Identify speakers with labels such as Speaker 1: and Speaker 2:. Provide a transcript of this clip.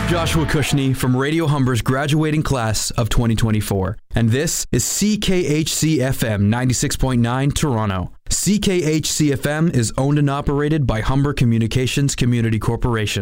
Speaker 1: Joshua Cushney from Radio Humber's graduating class of 2024, and this is CKHC-FM 96.9 Toronto. CKHC-FM is owned and operated by Humber Communications Community Corporation.